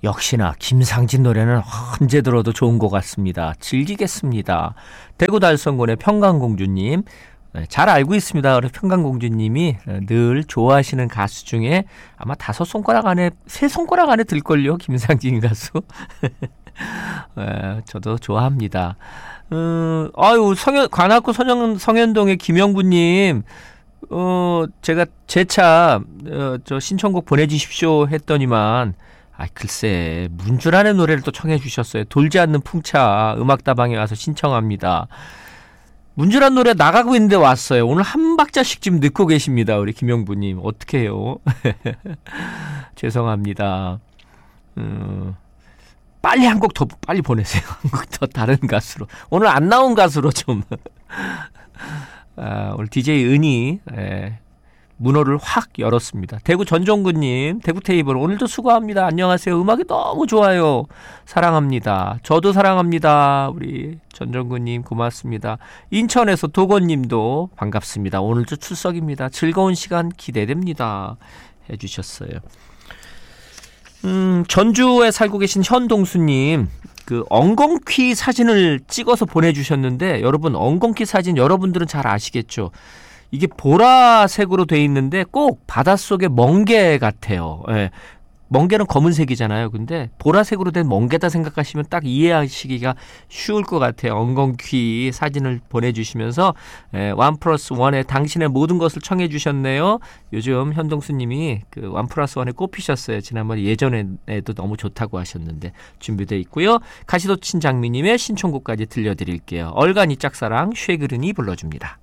역시나 김상진 노래는 언제 들어도 좋은 것 같습니다. 즐기겠습니다. 대구 달성군의 평강공주님, 잘 알고 있습니다. 우리 평강공주님이 늘 좋아하시는 가수 중에 아마 5손가락 안에 3손가락 안에 들걸요. 김상진 가수. 저도 좋아합니다. 관악구 성현동의 김영부님, 제가 제 차 저 신청곡 보내주십시오 했더니만 글쎄 문주란의 노래를 또 청해 주셨어요. 돌지 않는 풍차 음악다방에 와서 신청합니다. 문주란 노래 나가고 있는데 왔어요. 오늘 한 박자씩 지금 넣고 계십니다. 우리 김영부님 어떻게 해요? 죄송합니다. 빨리 한 곡 더 빨리 보내세요. 한 곡 더 다른 가수로. 오늘 안 나온 가수로 좀. 오늘 DJ 은희 문호를 확 열었습니다. 대구 전종근님, 대구 테이블 오늘도 수고합니다. 안녕하세요. 음악이 너무 좋아요. 사랑합니다. 저도 사랑합니다. 우리 전종근님 고맙습니다. 인천에서 도건님도 반갑습니다. 오늘도 출석입니다. 즐거운 시간 기대됩니다. 해주셨어요. 전주에 살고 계신 현동수님, 그 엉겅퀴 사진을 찍어서 보내주셨는데, 여러분 엉겅퀴 사진 여러분들은 잘 아시겠죠? 이게 보라색으로 돼 있는데 꼭 바닷속의 멍게 같아요. 예. 멍게는 검은색이잖아요. 근데 보라색으로 된 멍게다 생각하시면 딱 이해하시기가 쉬울 것 같아요. 엉겅퀴 사진을 보내주시면서 1+1에 당신의 모든 것을 청해 주셨네요. 요즘 현동수님이 그 1+1에 꼽히셨어요. 지난번에 예전에도 너무 좋다고 하셨는데 준비되어 있고요. 가시도친 장미님의 신청곡까지 들려드릴게요. 얼간이 짝사랑 쉐그른이 불러줍니다.